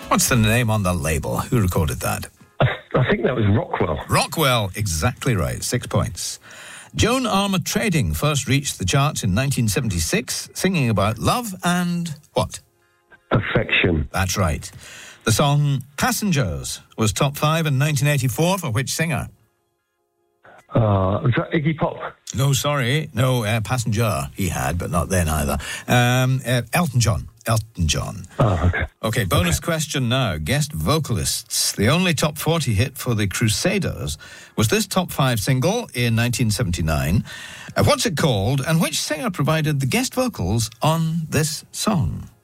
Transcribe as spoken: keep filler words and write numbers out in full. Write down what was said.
What's the name on the label? Who recorded that? I, I think that was Rockwell. Rockwell, exactly right. Six points. Joan Armour Trading first reached the charts in nineteen seventy-six, singing about love and what? Affection. That's right. The song Passengers was top five in nineteen eighty-four for which singer? Uh, was that Iggy Pop? No, sorry. No, uh, Passenger he had, but not then either. Um, uh, Elton John. Elton John. Oh, okay. Okay, bonus okay. question now. Guest vocalists. The only top forty hit for the Crusaders was this top five single in nineteen seventy-nine. Uh, what's it called, and which singer provided the guest vocals on this song?